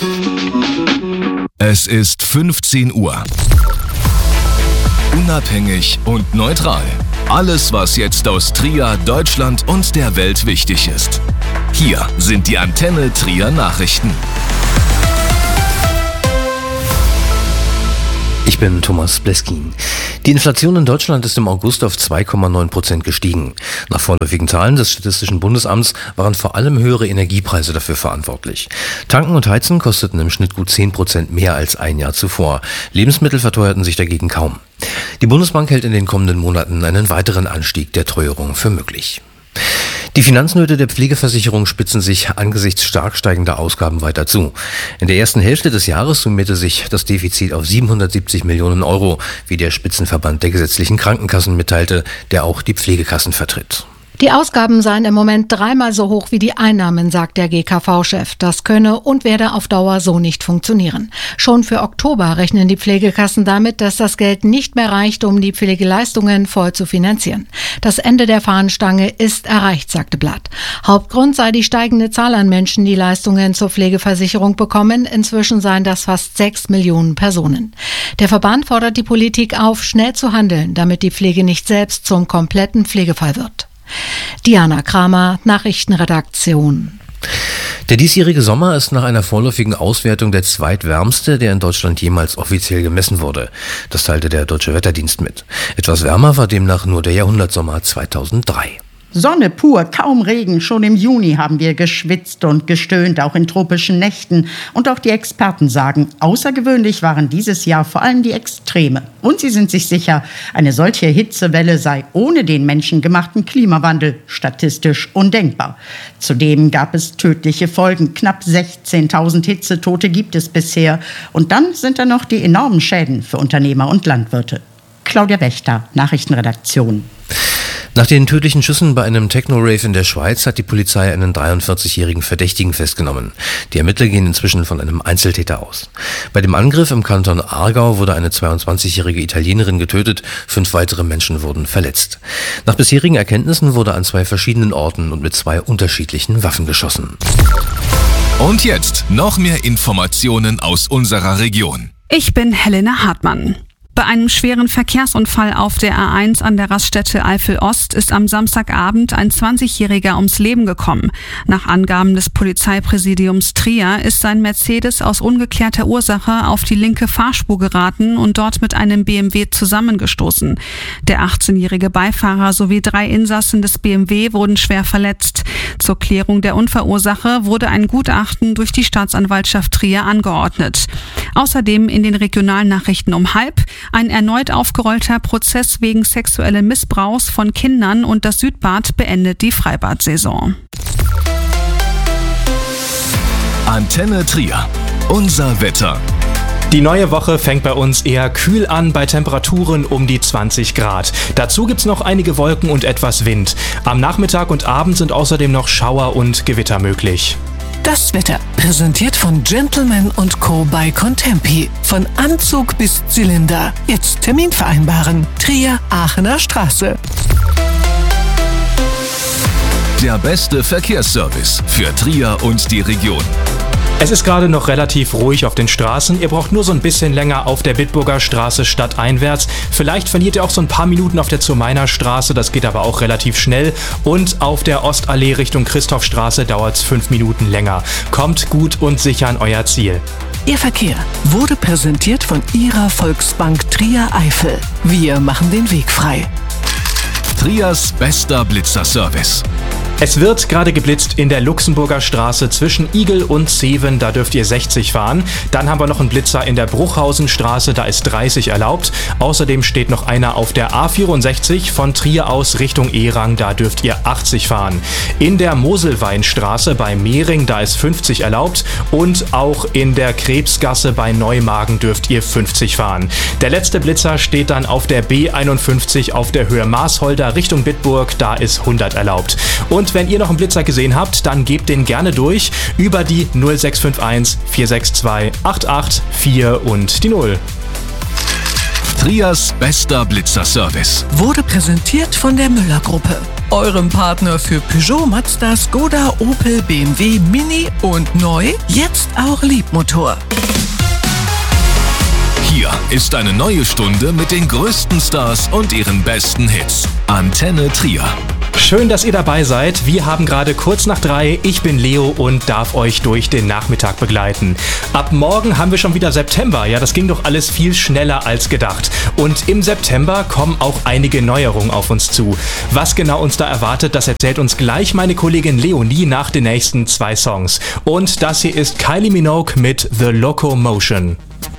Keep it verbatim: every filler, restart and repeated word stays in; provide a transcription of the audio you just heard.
Es ist fünfzehn Uhr. Unabhängig und neutral. Alles, was jetzt aus Trier, Deutschland und der Welt wichtig ist. Hier sind die Antenne Trier Nachrichten. Ich bin Thomas Bleskin. Die Inflation in Deutschland ist im August auf zwei Komma neun Prozent gestiegen. Nach vorläufigen Zahlen des Statistischen Bundesamts waren vor allem höhere Energiepreise dafür verantwortlich. Tanken und Heizen kosteten im Schnitt gut zehn Prozent mehr als ein Jahr zuvor. Lebensmittel verteuerten sich dagegen kaum. Die Bundesbank hält in den kommenden Monaten einen weiteren Anstieg der Teuerung für möglich. Die Finanznöte der Pflegeversicherung spitzen sich angesichts stark steigender Ausgaben weiter zu. In der ersten Hälfte des Jahres summierte sich das Defizit auf siebenhundertsiebzig Millionen Euro, wie der Spitzenverband der gesetzlichen Krankenkassen mitteilte, der auch die Pflegekassen vertritt. Die Ausgaben seien im Moment dreimal so hoch wie die Einnahmen, sagt der G K V-Chef. Das könne und werde auf Dauer so nicht funktionieren. Schon für Oktober rechnen die Pflegekassen damit, dass das Geld nicht mehr reicht, um die Pflegeleistungen voll zu finanzieren. Das Ende der Fahnenstange ist erreicht, sagte Blatt. Hauptgrund sei die steigende Zahl an Menschen, die Leistungen zur Pflegeversicherung bekommen. Inzwischen seien das fast sechs Millionen Personen. Der Verband fordert die Politik auf, schnell zu handeln, damit die Pflege nicht selbst zum kompletten Pflegefall wird. Diana Kramer, Nachrichtenredaktion. Der diesjährige Sommer ist nach einer vorläufigen Auswertung der zweitwärmste, der in Deutschland jemals offiziell gemessen wurde. Das teilte der Deutsche Wetterdienst mit. Etwas wärmer war demnach nur der Jahrhundertsommer zweitausenddrei. Sonne pur, kaum Regen. Schon im Juni haben wir geschwitzt und gestöhnt, auch in tropischen Nächten. Und auch die Experten sagen, außergewöhnlich waren dieses Jahr vor allem die Extreme. Und sie sind sich sicher, eine solche Hitzewelle sei ohne den menschengemachten Klimawandel statistisch undenkbar. Zudem gab es tödliche Folgen. Knapp sechzehntausend Hitzetote gibt es bisher. Und dann sind da noch die enormen Schäden für Unternehmer und Landwirte. Claudia Wächter, Nachrichtenredaktion. Nach den tödlichen Schüssen bei einem Techno-Rave in der Schweiz hat die Polizei einen dreiundvierzigjährigen Verdächtigen festgenommen. Die Ermittler gehen inzwischen von einem Einzeltäter aus. Bei dem Angriff im Kanton Aargau wurde eine zweiundzwanzigjährige Italienerin getötet, fünf weitere Menschen wurden verletzt. Nach bisherigen Erkenntnissen wurde an zwei verschiedenen Orten und mit zwei unterschiedlichen Waffen geschossen. Und jetzt noch mehr Informationen aus unserer Region. Ich bin Helena Hartmann. Bei einem schweren Verkehrsunfall auf der A eins an der Raststätte Eifel-Ost ist am Samstagabend ein zwanzigjähriger ums Leben gekommen. Nach Angaben des Polizeipräsidiums Trier ist sein Mercedes aus ungeklärter Ursache auf die linke Fahrspur geraten und dort mit einem B M W zusammengestoßen. Der achtzehnjährige Beifahrer sowie drei Insassen des B M W wurden schwer verletzt. Zur Klärung der Unfallursache wurde ein Gutachten durch die Staatsanwaltschaft Trier angeordnet. Außerdem in den Regionalnachrichten um halb ein erneut aufgerollter Prozess wegen sexuellen Missbrauchs von Kindern und das Südbad beendet die Freibad-Saison. Antenne Trier. Unser Wetter. Die neue Woche fängt bei uns eher kühl an, bei Temperaturen um die zwanzig Grad. Dazu gibt's noch einige Wolken und etwas Wind. Am Nachmittag und Abend sind außerdem noch Schauer und Gewitter möglich. Das Wetter, präsentiert von Gentleman und Co. bei Contempi. Von Anzug bis Zylinder. Jetzt Termin vereinbaren. Trier, Aachener Straße. Der beste Verkehrsservice für Trier und die Region. Es ist gerade noch relativ ruhig auf den Straßen. Ihr braucht nur so ein bisschen länger auf der Bitburger Straße stadteinwärts. Vielleicht verliert ihr auch so ein paar Minuten auf der Zurmeiner Straße, das geht aber auch relativ schnell. Und auf der Ostallee Richtung Christophstraße dauert es fünf Minuten länger. Kommt gut und sicher an euer Ziel. Ihr Verkehr wurde präsentiert von Ihrer Volksbank Trier Eifel. Wir machen den Weg frei. Triers bester Blitzerservice. Es wird gerade geblitzt in der Luxemburger Straße zwischen Igel und Zeven, da dürft ihr sechzig fahren. Dann haben wir noch einen Blitzer in der Bruchhausenstraße, da ist dreißig erlaubt. Außerdem steht noch einer auf der A vierundsechzig von Trier aus Richtung Erang, da dürft ihr achtzig fahren. In der Moselweinstraße bei Mehring, da ist fünfzig erlaubt. Und auch in der Krebsgasse bei Neumagen dürft ihr fünfzig fahren. Der letzte Blitzer steht dann auf der B einundfünfzig auf der Höhe Maasholder Richtung Bitburg, da ist hundert erlaubt. Und wenn ihr noch einen Blitzer gesehen habt, dann gebt den gerne durch über die null sechs fünf eins vier sechs zwei acht acht vier und die null. Trias bester Blitzerservice. Wurde präsentiert von der Müller-Gruppe, eurem Partner für Peugeot, Mazda, Skoda, Opel, B M W, Mini und neu, jetzt auch Liebmotor. Hier ist eine neue Stunde mit den größten Stars und ihren besten Hits. Antenne Trier. Schön, dass ihr dabei seid. Wir haben gerade kurz nach drei. Ich bin Leo und darf euch durch den Nachmittag begleiten. Ab morgen haben wir schon wieder September. Ja, das ging doch alles viel schneller als gedacht. Und im September kommen auch einige Neuerungen auf uns zu. Was genau uns da erwartet, das erzählt uns gleich meine Kollegin Leonie nach den nächsten zwei Songs. Und das hier ist Kylie Minogue mit The Locomotion.